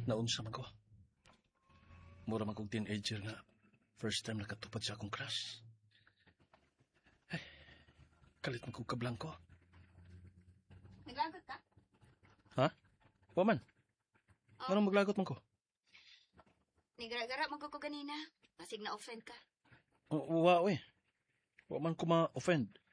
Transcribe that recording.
Naunsa man ko. Mura man kong teenager nga. First time nakatupad sa akong crush. Ay, kalit man kong kablangko. Naglagot ka? Ha? Waman. Oh. Anong maglagot man ko? Nagara-gara magko ko ganina. Masig na offend ka. Wa, we. Waman ko ma-offend.